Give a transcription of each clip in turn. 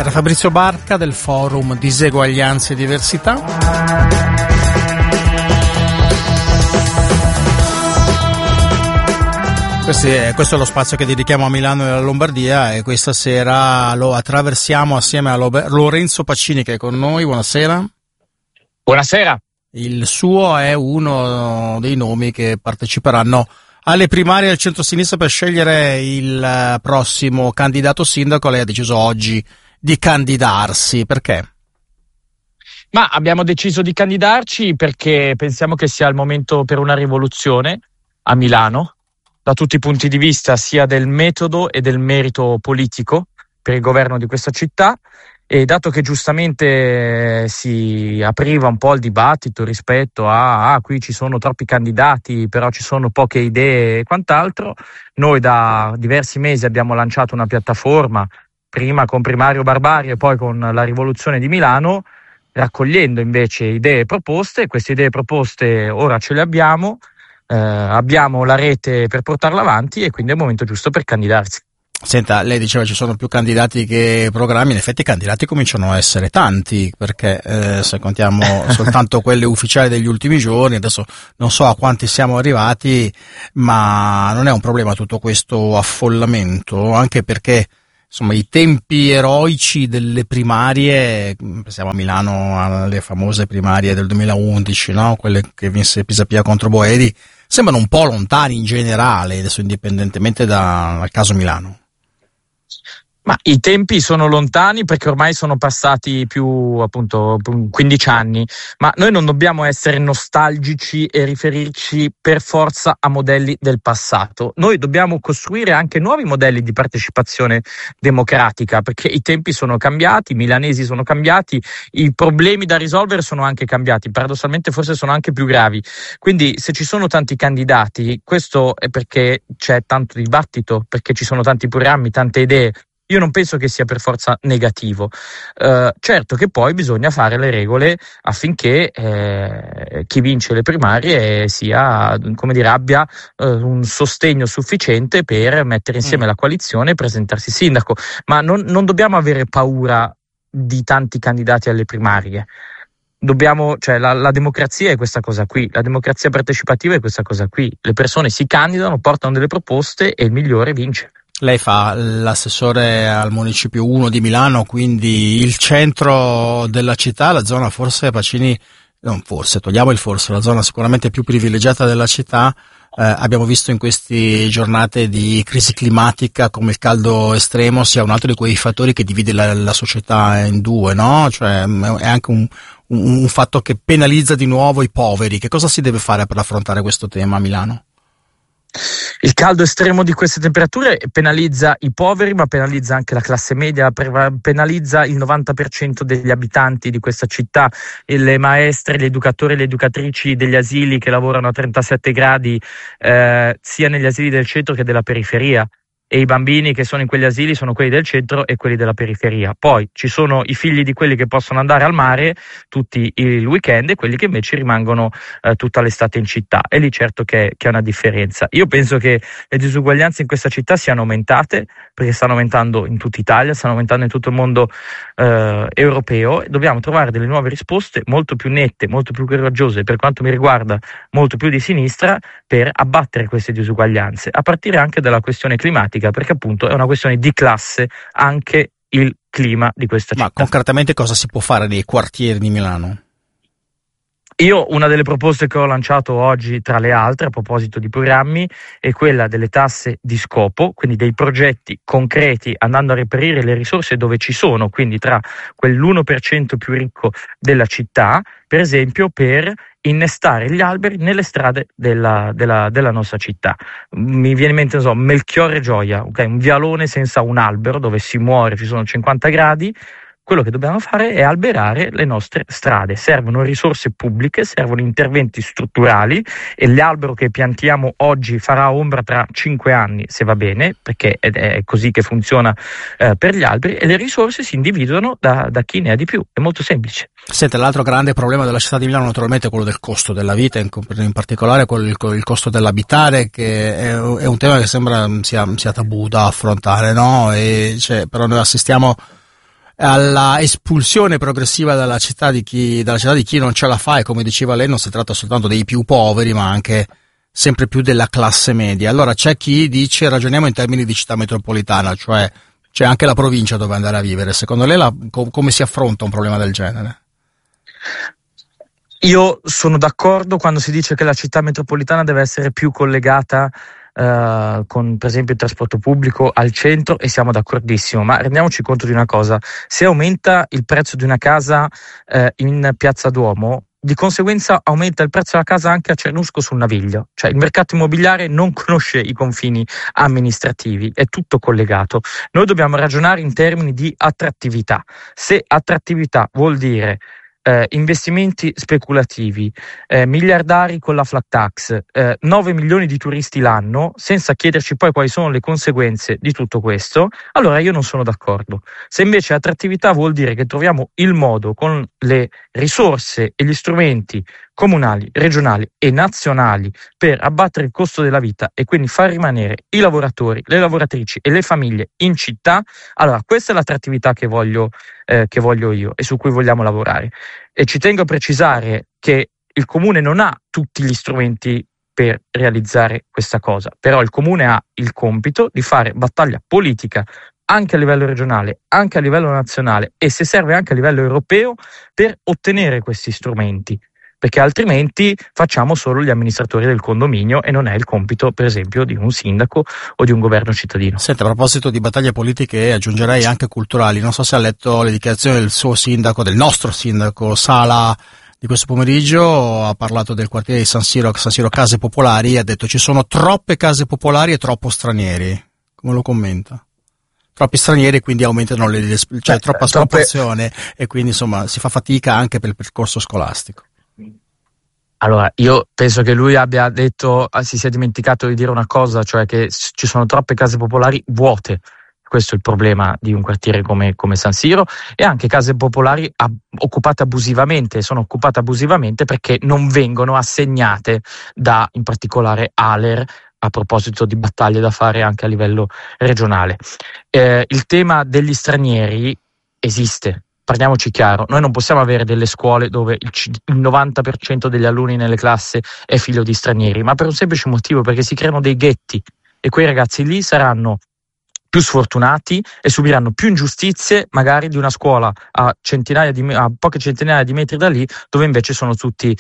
da Fabrizio Barca del forum Diseguaglianze e Diversità. Questo è lo spazio che dedichiamo a Milano e alla Lombardia, e questa sera lo attraversiamo assieme a Lorenzo Pacini, che è con noi. Buonasera. Buonasera. Il suo è uno dei nomi che parteciperanno alle primarie del centro-sinistra per scegliere il prossimo candidato sindaco. Lei ha deciso oggi di candidarsi. Perché? Ma abbiamo deciso di candidarci perché pensiamo che sia il momento per una rivoluzione a Milano, da tutti i punti di vista, sia del metodo e del merito politico per il governo di questa città. E dato che giustamente si apriva un po' il dibattito rispetto a qui ci sono troppi candidati, però ci sono poche idee e quant'altro, noi da diversi mesi abbiamo lanciato una piattaforma, prima con Primario Barbarie e poi con la Rivoluzione di Milano, raccogliendo invece idee e proposte. Queste idee e proposte ora ce le abbiamo la rete per portarla avanti, e quindi è il momento giusto per candidarsi. Senta, lei diceva ci sono più candidati che programmi. In effetti i candidati cominciano a essere tanti, perché se contiamo soltanto quelle ufficiali degli ultimi giorni, adesso non so a quanti siamo arrivati, ma non è un problema tutto questo affollamento, anche perché insomma i tempi eroici delle primarie, pensiamo a Milano alle famose primarie del 2011, no? Quelle che vinse Pisapia contro Boeri, sembrano un po' lontani in generale, adesso indipendentemente dal caso Milano. Ma i tempi sono lontani perché ormai sono passati più 15 anni, ma noi non dobbiamo essere nostalgici e riferirci per forza a modelli del passato. Noi dobbiamo costruire anche nuovi modelli di partecipazione democratica, perché i tempi sono cambiati, i milanesi sono cambiati, i problemi da risolvere sono anche cambiati, paradossalmente forse sono anche più gravi. Quindi se ci sono tanti candidati, questo è perché c'è tanto dibattito, perché ci sono tanti programmi, tante idee. Io non penso che sia per forza negativo. Certo che poi bisogna fare le regole affinché chi vince le primarie abbia un sostegno sufficiente per mettere insieme la coalizione e presentarsi sindaco. Ma non dobbiamo avere paura di tanti candidati alle primarie. La democrazia è questa cosa qui, la democrazia partecipativa è questa cosa qui. Le persone si candidano, portano delle proposte e il migliore vince. Lei fa l'assessore al Municipio 1 di Milano, quindi il centro della città, la zona forse Pacini, togliamo il forse, la zona sicuramente più privilegiata della città. Abbiamo visto in queste giornate di crisi climatica come il caldo estremo sia un altro di quei fattori che divide la società in due, no? Cioè è anche un fatto che penalizza di nuovo i poveri. Che cosa si deve fare per affrontare questo tema a Milano? Il caldo estremo di queste temperature penalizza i poveri, ma penalizza anche la classe media, penalizza il 90% degli abitanti di questa città, le maestre, gli educatori e le educatrici degli asili che lavorano a 37 gradi, sia negli asili del centro che della periferia. E i bambini che sono in quegli asili sono quelli del centro e quelli della periferia. Poi ci sono i figli di quelli che possono andare al mare tutti il weekend e quelli che invece rimangono tutta l'estate in città. E lì certo che è una differenza. Io penso che le disuguaglianze in questa città siano aumentate, perché stanno aumentando in tutta Italia, stanno aumentando in tutto il mondo europeo, e dobbiamo trovare delle nuove risposte molto più nette, molto più coraggiose, per quanto mi riguarda molto più di sinistra, per abbattere queste disuguaglianze, a partire anche dalla questione climatica, perché appunto è una questione di classe anche il clima di questa città. Ma concretamente cosa si può fare nei quartieri di Milano? Io una delle proposte che ho lanciato oggi, tra le altre, a proposito di programmi, è quella delle tasse di scopo, quindi dei progetti concreti andando a reperire le risorse dove ci sono, quindi tra quell'1% più ricco della città, per esempio per innestare gli alberi nelle strade della nostra città. Mi viene in mente, Melchiorre Gioia, okay? Un vialone senza un albero, dove si muore, ci sono 50 gradi. Quello che dobbiamo fare è alberare le nostre strade. Servono risorse pubbliche, servono interventi strutturali, e l'albero che piantiamo oggi farà ombra tra 5 anni, se va bene, perché è così che funziona per gli alberi, e le risorse si individuano da chi ne ha di più. È molto semplice. Senta, l'altro grande problema della città di Milano naturalmente è quello del costo della vita, in particolare il costo dell'abitare, che è un tema che sembra sia tabù da affrontare, no? Però noi assistiamo alla espulsione progressiva dalla città di chi non ce la fa, e come diceva lei non si tratta soltanto dei più poveri ma anche sempre più della classe media. Allora c'è chi dice ragioniamo in termini di città metropolitana, cioè c'è anche la provincia dove andare a vivere. Secondo lei come si affronta un problema del genere? Io sono d'accordo quando si dice che la città metropolitana deve essere più collegata con per esempio il trasporto pubblico al centro, e siamo d'accordissimo, ma rendiamoci conto di una cosa: se aumenta il prezzo di una casa in Piazza Duomo, di conseguenza aumenta il prezzo della casa anche a Cernusco sul Naviglio. Cioè il mercato immobiliare non conosce i confini amministrativi, è tutto collegato. Noi dobbiamo ragionare in termini di attrattività. Se attrattività vuol dire investimenti speculativi, miliardari con la flat tax, 9 milioni di turisti l'anno, senza chiederci poi quali sono le conseguenze di tutto questo, allora io non sono d'accordo. Se invece attrattività vuol dire che troviamo il modo, con le risorse e gli strumenti comunali, regionali e nazionali, per abbattere il costo della vita e quindi far rimanere i lavoratori, le lavoratrici e le famiglie in città, allora questa è l'attrattività che voglio io e su cui vogliamo lavorare. E ci tengo a precisare che il Comune non ha tutti gli strumenti per realizzare questa cosa, però il Comune ha il compito di fare battaglia politica anche a livello regionale, anche a livello nazionale e se serve anche a livello europeo per ottenere questi strumenti, perché altrimenti facciamo solo gli amministratori del condominio e non è il compito, per esempio, di un sindaco o di un governo cittadino. Senta, a proposito di battaglie politiche, aggiungerei anche culturali. Non so se ha letto le dichiarazioni del suo sindaco, del nostro sindaco Sala, di questo pomeriggio. Ha parlato del quartiere di San Siro Case Popolari, e ha detto ci sono troppe case popolari e troppo stranieri. Come lo commenta? Troppi stranieri, quindi aumentano troppa sproporzione e quindi insomma si fa fatica anche per il percorso scolastico. Allora, io penso che lui abbia detto, si sia dimenticato di dire una cosa, cioè che ci sono troppe case popolari vuote. Questo è il problema di un quartiere come San Siro, e anche case popolari occupate abusivamente. Sono occupate abusivamente perché non vengono assegnate da, in particolare, ALER, a proposito di battaglie da fare anche a livello regionale. Il tema degli stranieri esiste. Parliamoci chiaro, noi non possiamo avere delle scuole dove il 90% degli alunni nelle classi è figlio di stranieri, ma per un semplice motivo, perché si creano dei ghetti e quei ragazzi lì saranno più sfortunati e subiranno più ingiustizie magari di una scuola a poche centinaia di metri da lì, dove invece sono tutti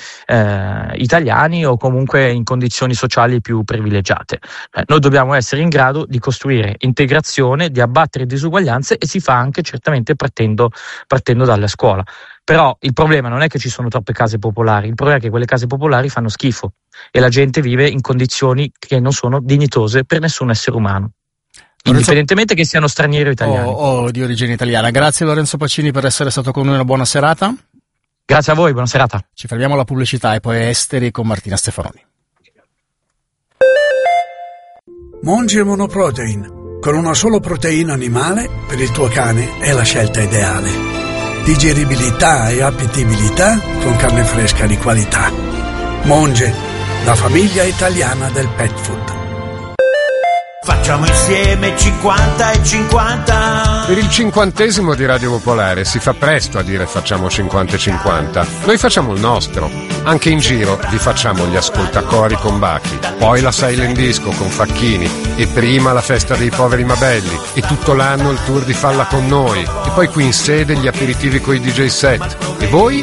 italiani o comunque in condizioni sociali più privilegiate. Noi dobbiamo essere in grado di costruire integrazione, di abbattere disuguaglianze, e si fa anche certamente partendo dalla scuola. Però il problema non è che ci sono troppe case popolari, il problema è che quelle case popolari fanno schifo e la gente vive in condizioni che non sono dignitose per nessun essere umano, indipendentemente che siano stranieri o italiani o di origine italiana. Grazie Lorenzo Pacini per essere stato con noi, una buona serata. Grazie a voi, buona serata. Ci fermiamo alla pubblicità e poi esteri con Martina Stefanoni. Monge Monoprotein, con una solo proteina animale per il tuo cane è la scelta ideale. Digeribilità e appetibilità con carne fresca di qualità. Monge, la famiglia italiana del pet food. Facciamo insieme 50 e 50. Per il 50° di Radio Popolare si fa presto a dire facciamo 50 e 50. Noi facciamo il nostro. Anche in giro vi facciamo gli ascoltacori con Bachi, poi la Silent Disco con Facchini, e prima la festa dei poveri Mabelli, e tutto l'anno il tour di Falla con noi, e poi qui in sede gli aperitivi coi DJ set. E voi?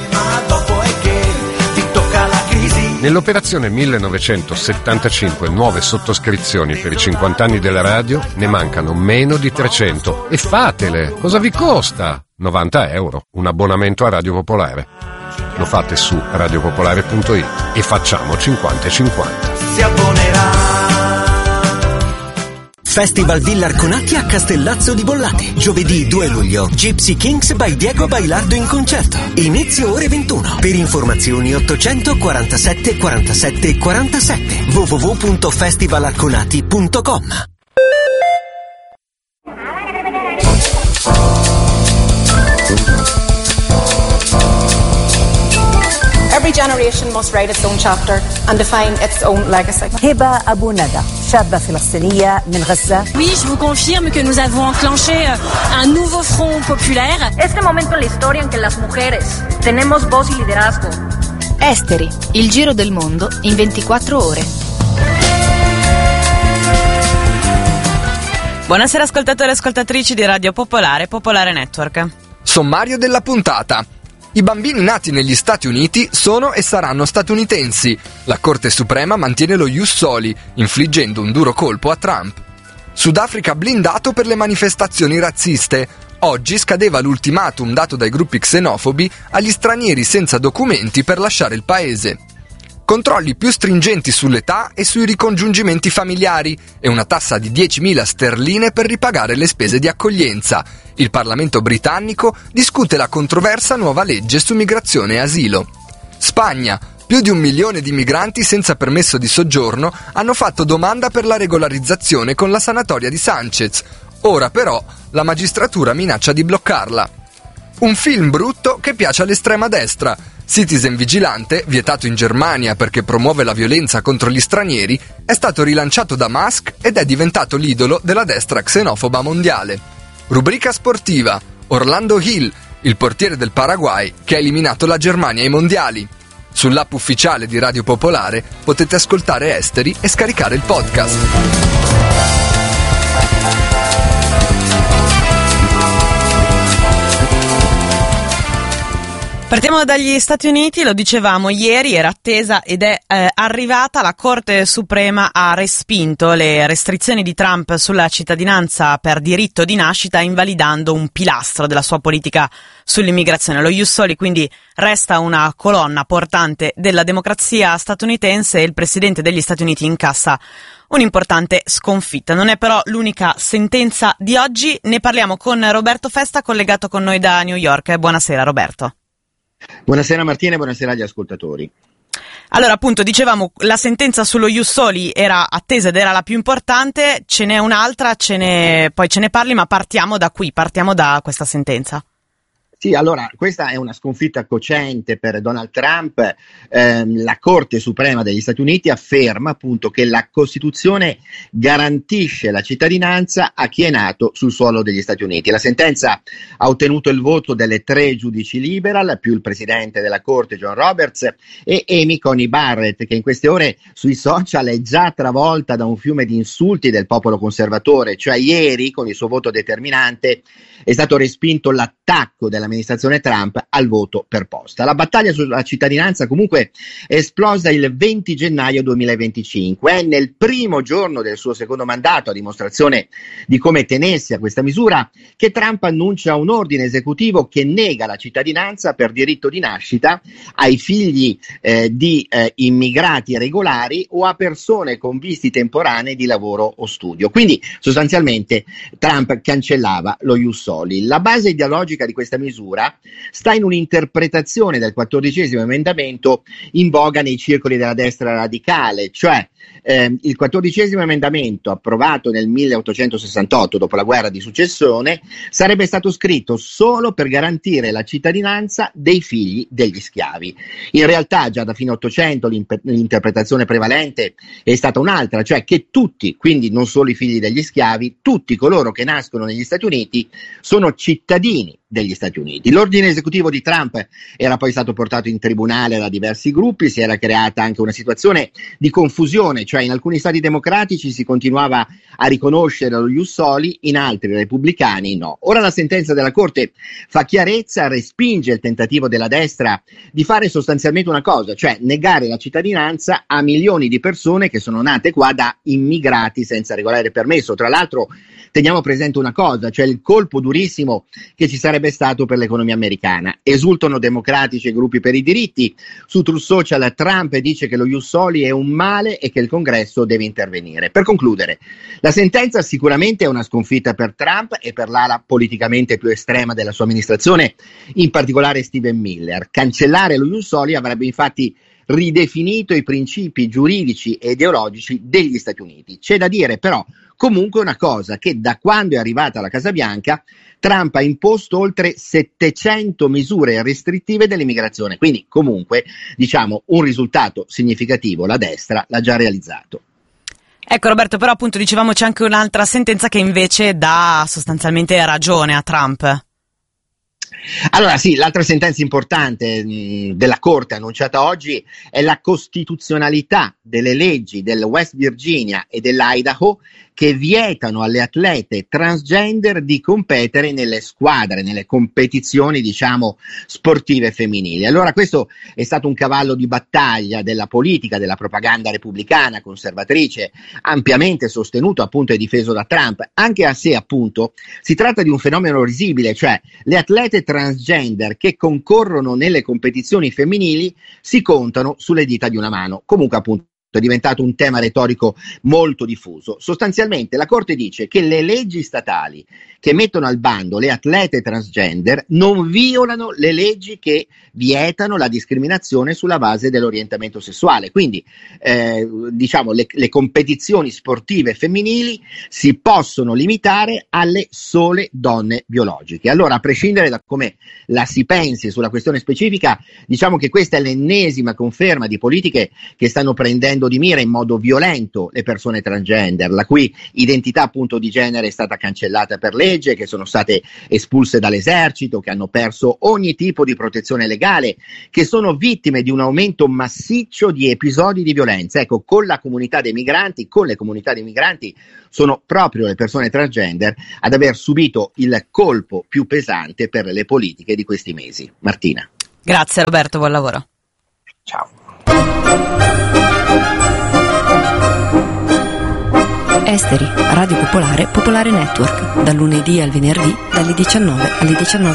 Nell'operazione 1975 nuove sottoscrizioni per i 50 anni della radio ne mancano meno di 300 e fatele! Cosa vi costa? 90 euro, un abbonamento a Radio Popolare. Lo fate su radiopopolare.it e facciamo 50 e 50. Si abbonerà. Festival Villa Arconati a Castellazzo di Bollate. Giovedì 2 luglio. Gypsy Kings by Diego Bailardo in concerto. Inizio ore 21. Per informazioni 847 47 47. www.festivalarconati.com. Every generation must write its own chapter and define its own legacy. Heba Abu Nada. شابة فلسطينية من غزة. Oui, je vous confirme que nous avons enclenché un nouveau front populaire. Este momento en la historia en que las mujeres tenemos voz y liderazgo. Esteri, il giro del mondo in 24 ore. Buonasera ascoltatori e ascoltatrici di Radio Popolare, Popolare Network. Sommario della puntata. I bambini nati negli Stati Uniti sono e saranno statunitensi. La Corte Suprema mantiene lo ius soli, infliggendo un duro colpo a Trump. Sudafrica blindato per le manifestazioni razziste. Oggi scadeva l'ultimatum dato dai gruppi xenofobi agli stranieri senza documenti per lasciare il paese. Controlli più stringenti sull'età e sui ricongiungimenti familiari e una tassa di 10.000 sterline per ripagare le spese di accoglienza. Il Parlamento britannico discute la controversa nuova legge su migrazione e asilo. Spagna. Più di 1 milione di migranti senza permesso di soggiorno hanno fatto domanda per la regolarizzazione con la sanatoria di Sánchez. Ora però la magistratura minaccia di bloccarla. Un film brutto che piace all'estrema destra. Citizen Vigilante, vietato in Germania perché promuove la violenza contro gli stranieri, è stato rilanciato da Musk ed è diventato l'idolo della destra xenofoba mondiale. Rubrica sportiva. Orlando Hill, il portiere del Paraguay che ha eliminato la Germania ai mondiali. Sull'app ufficiale di Radio Popolare potete ascoltare Esteri e scaricare il podcast. Partiamo dagli Stati Uniti, lo dicevamo ieri, era attesa ed è arrivata. La Corte Suprema ha respinto le restrizioni di Trump sulla cittadinanza per diritto di nascita, invalidando un pilastro della sua politica sull'immigrazione. Lo ius soli quindi resta una colonna portante della democrazia statunitense e il presidente degli Stati Uniti incassa un'importante sconfitta. Non è però l'unica sentenza di oggi, ne parliamo con Roberto Festa, collegato con noi da New York. Buonasera Roberto. Buonasera Martina e buonasera agli ascoltatori. Allora, appunto, dicevamo, la sentenza sullo ius soli era attesa ed era la più importante, ce n'è un'altra, poi ce ne parli, ma partiamo da qui, partiamo da questa sentenza. Sì, allora, questa è una sconfitta cocente per Donald Trump. La Corte Suprema degli Stati Uniti afferma appunto che la Costituzione garantisce la cittadinanza a chi è nato sul suolo degli Stati Uniti. La sentenza ha ottenuto il voto delle 3 giudici liberal, più il presidente della Corte John Roberts e Amy Coney Barrett, che in queste ore sui social è già travolta da un fiume di insulti del popolo conservatore. Cioè ieri, con il suo voto determinante, è stato respinto l'attacco dell'amministrazione Trump al voto per posta. La battaglia sulla cittadinanza comunque è esplosa il 20 gennaio 2025. È nel primo giorno del suo secondo mandato, a dimostrazione di come tenersi a questa misura, che Trump annuncia un ordine esecutivo che nega la cittadinanza per diritto di nascita ai figli di immigrati regolari o a persone con visti temporanei di lavoro o studio. Quindi sostanzialmente Trump cancellava lo ius soli. La base ideologica di questa misura sta in un'interpretazione del 14° emendamento in voga nei circoli della destra radicale, cioè il 14° emendamento approvato nel 1868 dopo la guerra di successione sarebbe stato scritto solo per garantire la cittadinanza dei figli degli schiavi. In realtà già da fine 800 l'interpretazione prevalente è stata un'altra, cioè che tutti, quindi non solo i figli degli schiavi, tutti coloro che nascono negli Stati Uniti sono cittadini degli Stati Uniti. L'ordine esecutivo di Trump era poi stato portato in tribunale da diversi gruppi, si era creata anche una situazione di confusione, cioè in alcuni stati democratici si continuava a riconoscere lo ius soli, in altri repubblicani no. Ora la sentenza della Corte fa chiarezza, respinge il tentativo della destra di fare sostanzialmente una cosa, cioè negare la cittadinanza a milioni di persone che sono nate qua da immigrati senza regolare permesso. Tra l'altro teniamo presente una cosa, cioè il colpo durissimo che ci sarebbe stato per l'economia americana. Esultano democratici e gruppi per i diritti. Su Truth Social Trump dice che lo ius soli è un male e che il Congresso deve intervenire. Per concludere, la sentenza sicuramente è una sconfitta per Trump e per l'ala politicamente più estrema della sua amministrazione, in particolare Stephen Miller. Cancellare lo ius soli avrebbe infatti ridefinito i principi giuridici e ideologici degli Stati Uniti. C'è da dire però comunque una cosa, che da quando è arrivata alla Casa Bianca Trump ha imposto oltre 700 misure restrittive dell'immigrazione, quindi comunque diciamo un risultato significativo la destra l'ha già realizzato. Ecco Roberto, però appunto dicevamo c'è anche un'altra sentenza che invece dà sostanzialmente ragione a Trump. Allora sì, l'altra sentenza importante della Corte annunciata oggi è la costituzionalità delle leggi del West Virginia e dell'Idaho che vietano alle atlete transgender di competere nelle squadre, nelle competizioni, diciamo, sportive femminili. Allora questo è stato un cavallo di battaglia della politica, della propaganda repubblicana, conservatrice, ampiamente sostenuto appunto e difeso da Trump, anche se appunto si tratta di un fenomeno risibile, cioè le atlete transgender che concorrono nelle competizioni femminili si contano sulle dita di una mano. Comunque appunto è diventato un tema retorico molto diffuso. Sostanzialmente la Corte dice che le leggi statali che mettono al bando le atlete transgender non violano le leggi che vietano la discriminazione sulla base dell'orientamento sessuale. Quindi diciamo le competizioni sportive femminili si possono limitare alle sole donne biologiche. Allora, a prescindere da come la si pensi sulla questione specifica, diciamo che questa è l'ennesima conferma di politiche che stanno prendendo di mira in modo violento le persone transgender, la cui identità appunto di genere è stata cancellata per legge, che sono state espulse dall'esercito, che hanno perso ogni tipo di protezione legale, che sono vittime di un aumento massiccio di episodi di violenza. Ecco, con le comunità dei migranti sono proprio le persone transgender ad aver subito il colpo più pesante per le politiche di questi mesi. Martina. Grazie Roberto, buon lavoro. Ciao. Esteri, Radio Popolare, Popolare Network, dal lunedì al venerdì, dalle 19 alle 19:30.